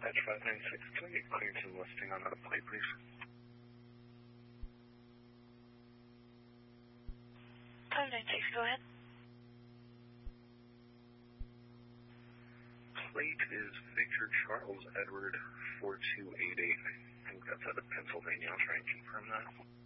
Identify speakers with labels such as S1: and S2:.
S1: Dispatch 596, can I get clearance and listing on that plate, please?
S2: 596, go ahead.
S1: Plate is Victor Charles Edward 4288. I think that's out of Pennsylvania. I'll try and confirm that.